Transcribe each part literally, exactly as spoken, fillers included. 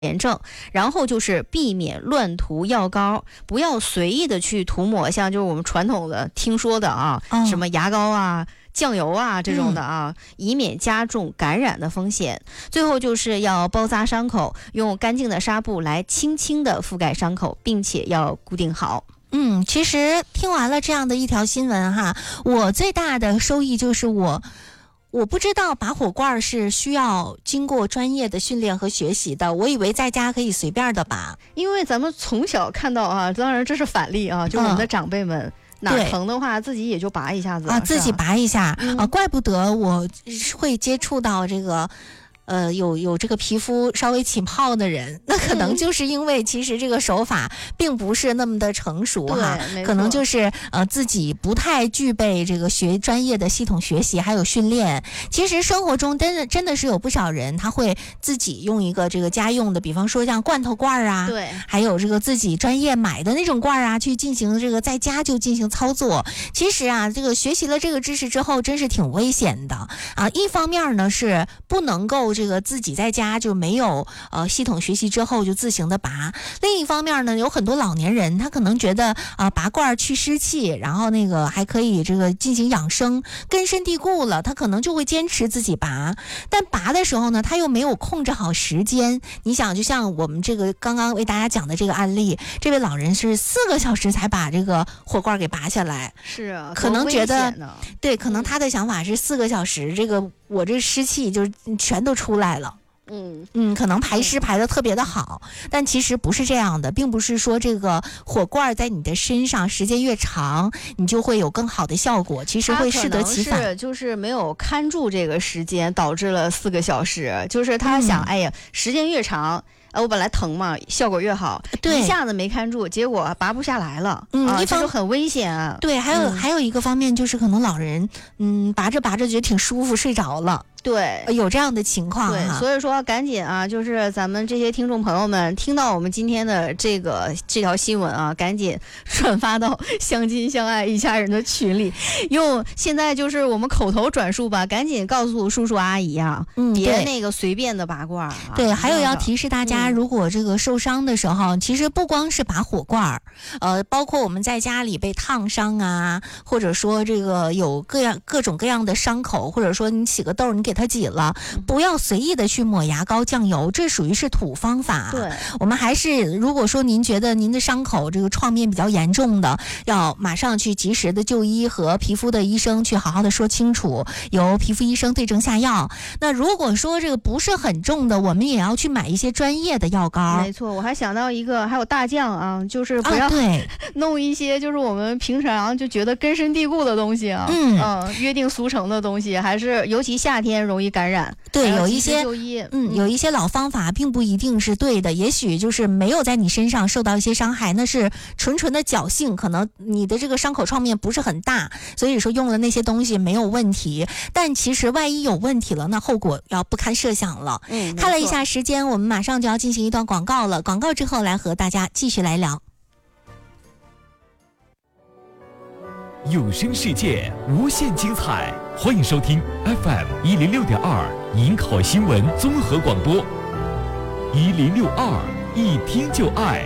炎症，然后就是避免乱涂药膏，不要随意的去涂抹，像就是我们传统的听说的啊，哦、什么牙膏啊、酱油啊这种的啊，嗯、以免加重感染的风险。最后就是要包扎伤口，用干净的纱布来轻轻的覆盖伤口，并且要固定好。 嗯，其实听完了这样的一条新闻哈，我最大的收益就是我。我不知道拔火罐是需要经过专业的训练和学习的，我以为在家可以随便的拔， 因为咱们从小看到啊，当然这是反例啊，就是我们的长辈们。嗯哪疼的话，自己也就拔一下子啊，自己拔一下、 嗯、 啊，怪不得我会接触到这个。呃，有有这个皮肤稍微起泡的人，那可能就是因为其实这个手法并不是那么的成熟哈，可能就是呃自己不太具备这个学专业的系统学习还有训练。其实生活中真的真的是有不少人他会自己用一个这个家用的，比方说像罐头罐啊， 对， 还有这个自己专业买的那种罐啊，去进行这个在家就进行操作。其实啊，这个学习了这个知识之后，真是挺危险的啊。一方面呢是不能够。这个自己在家就没有呃系统学习之后就自行的拔，另一方面呢，有很多老年人他可能觉得啊、呃、拔罐去湿气，然后那个还可以这个进行养生，根深蒂固了，他可能就会坚持自己拔，但拔的时候呢，他又没有控制好时间。你想，就像我们这个刚刚为大家讲的这个案例，这位老人是四个小时才把这个火罐给拔下来， 是啊， 可能觉得对，可能他的想法是四个小时，这个我这湿气就是全都出来了。 嗯嗯，可能排湿排得特别的好，但其实不是这样的，并不是说这个火罐在你的身上时间越长，你就会有更好的效果，其实会适得其反。 是就是没有看住这个时间，导致了四个小时。就是他想，嗯、哎呀，时间越长。呃，我本来疼嘛，效果越好， 对， 一下子没看住，结果拔不下来了， 嗯， 啊， 这就很危险啊。 对，还有、嗯、还有一个方面就是可能老人，嗯，拔着拔着觉得挺舒服，睡着了。 对， 有这样的情况。 对，所以说赶紧啊，就是咱们这些听众朋友们听到我们今天的这个这条新闻啊，赶紧转发到相亲相爱一家人的群里，用现在就是我们口头转述吧，赶紧告诉叔叔阿姨啊， 嗯， 别那个随便的拔罐啊。 对，还有要提示大家，嗯、如果这个受伤的时候，其实不光是拔火罐，呃，包括我们在家里被烫伤啊，或者说这个有各样各种各样的伤口，或者说你起个痘，你给它挤了，不要随意的去抹牙膏酱油，这属于是土方法。 对， 我们还是如果说您觉得您的伤口这个创面比较严重的，要马上去及时的就医，和皮肤的医生去好好的说清楚，由皮肤医生对症下药。那如果说这个不是很重的，我们也要去买一些专业的药膏。 没错，我还想到一个，还有大酱啊，就是不要、 啊、对弄一些就是我们平常就觉得根深蒂固的东西啊， 嗯嗯，约定俗成的东西，还是尤其夏天容易感染。 对，有一些嗯， 嗯，有一些老方法并不一定是对的，也许就是没有在你身上受到一些伤害，那是纯纯的侥幸，可能你的这个伤口创面不是很大，所以说用了那些东西没有问题。但其实万一有问题了，那后果要不堪设想了。 嗯， 看了一下时间，我们马上就要进行一段广告了，广告之后来和大家继续来聊。 有声世界无限精彩，欢迎收听 F M 一零六点二营口新闻综合广播，一零六二一听就爱。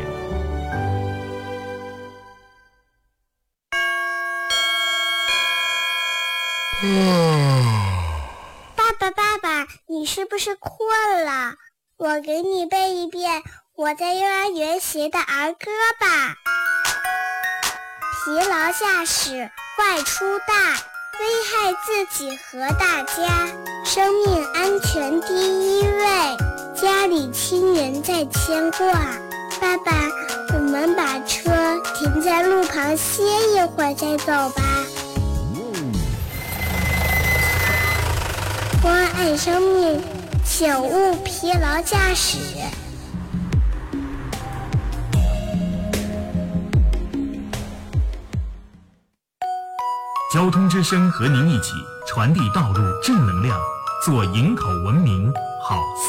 爸爸爸爸，你是不是困了？我给你背一遍我在幼儿园学的儿歌吧。疲劳驾驶坏出大，危害自己和大家，生命安全第一位，家里亲人在牵挂。爸爸，我们把车停在路旁歇一会儿再走吧。关爱生命，请勿疲劳驾驶。 交通之声和您一起传递道路正能量，做营口文明好